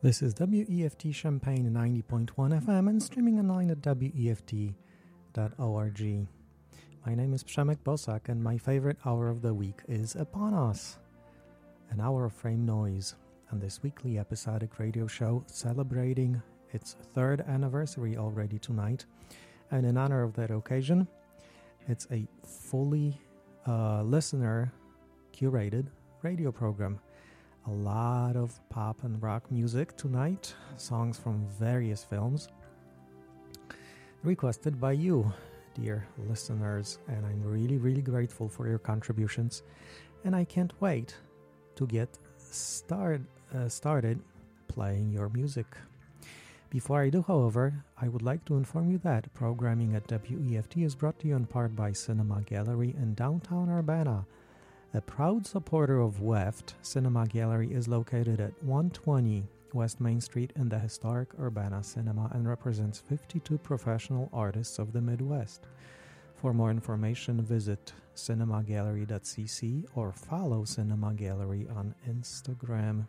This is WEFT Champaign 90.1 FM and streaming online at weft.org. My name is Przemek Bosak and my favorite hour of the week is upon us. An hour of frame noise and this weekly episodic radio show celebrating its third anniversary already tonight. And in honor of that occasion, it's a fully listener-curated radio program. A lot of pop and rock music tonight, songs from various films, requested by you, dear listeners, and I'm really, really grateful for your contributions, and I can't wait to get started playing your music. Before I do, however, I would like to inform you that programming at WEFT is brought to you in part by Cinema Gallery in downtown Urbana. A proud supporter of WEFT, Cinema Gallery is located at 120 West Main Street in the historic Urbana Cinema and represents 52 professional artists of the Midwest. For more information, visit cinemagallery.cc or follow Cinema Gallery on Instagram.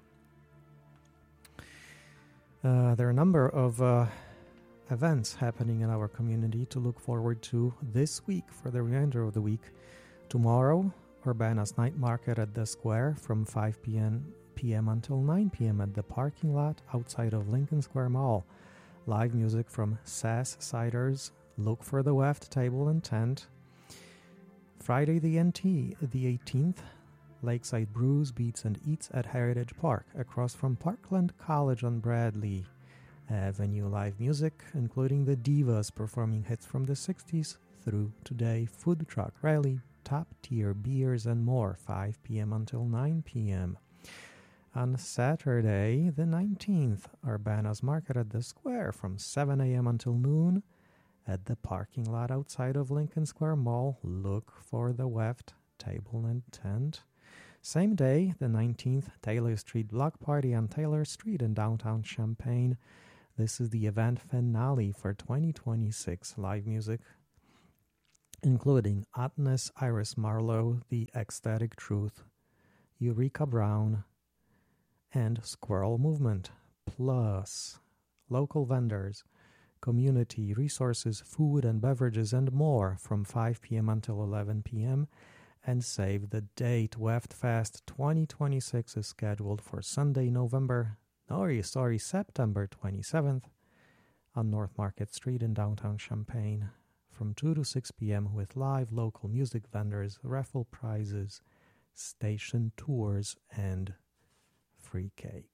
There are a number of events happening in our community to look forward to this week for the remainder of the week. Tomorrow, Urbana's Night Market at the Square from 5 p.m. until 9 p.m. at the parking lot outside of Lincoln Square Mall. Live music from Sass Ciders. Look for the WEFT table and tent. Friday the 18th, Lakeside Brews, Beats and Eats at Heritage Park across from Parkland College on Bradley Avenue. Live music, including the Divas performing hits from the 60s through today. Food truck rally, top-tier beers and more, 5 p.m. until 9 p.m. On Saturday, the 19th, Urbana's Market at the Square from 7 a.m. until noon at the parking lot outside of Lincoln Square Mall. Look for the WEFT table and tent. Same day, the 19th, Taylor Street Block Party on Taylor Street in downtown Champaign. This is the event finale for 2026. Live music including Atnes, Iris Marlowe, The Ecstatic Truth, Eureka Brown, and Squirrel Movement, plus local vendors, community resources, food and beverages, and more from 5 p.m. until 11 p.m. And save the date. WEFT Fest 2026 is scheduled for Sunday, September 27th on North Market Street in downtown Champaign, from 2 to 6 p.m. with live local music vendors, raffle prizes, station tours, and free cake.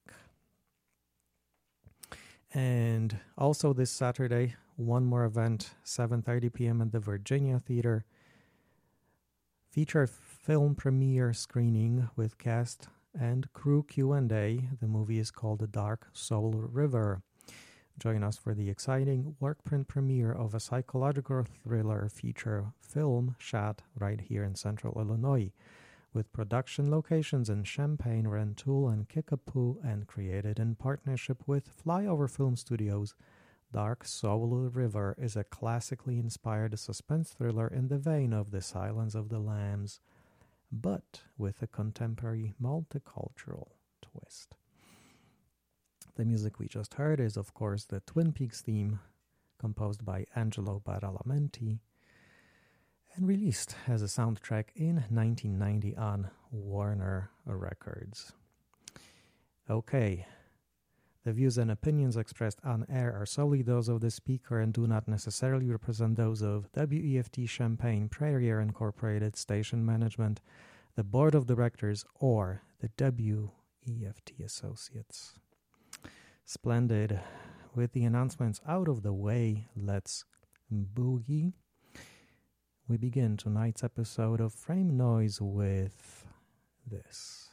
And also this Saturday, one more event, 7:30 p.m. at the Virginia Theater. Feature film premiere screening with cast and crew Q&A. The movie is called The Dark Soul River. Join us for the exciting workprint premiere of a psychological thriller feature film shot right here in Central Illinois, with production locations in Champaign, Rantoul, and Kickapoo, and created in partnership with Flyover Film Studios. Dark Soul River is a classically inspired suspense thriller in the vein of The Silence of the Lambs, but with a contemporary multicultural twist. The music we just heard is, of course, the Twin Peaks theme, composed by Angelo Badalamenti, and released as a soundtrack in 1990 on Warner Records. Okay, the views and opinions expressed on air are solely those of the speaker and do not necessarily represent those of WEFT Champaign Prairie Air Incorporated, station management, the board of directors, or the WEFT associates. Splendid. With the announcements out of the way, let's boogie. We begin tonight's episode of Frame Noise with this.